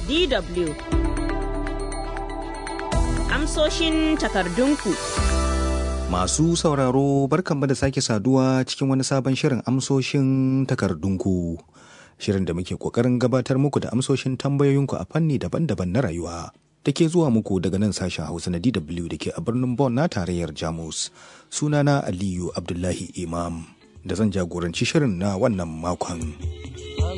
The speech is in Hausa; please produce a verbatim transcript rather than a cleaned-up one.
D W. Amsoshin takardunku. Masu sauraro barkanmu da sake saduwa cikin wani sabon shirin amsoshin takardunku. Shirin da muke kokarin gabatar muku da amsoshin tambayoyinku a fanni daban-daban na rayuwa. Da ke zuwa muku daga nan sashen Hausa na D W da ke a birnin Bonn na tarayyar Jamus. Sunana Aliyu Abdullahi Imam da zan jagoranci shirin na wannan makon.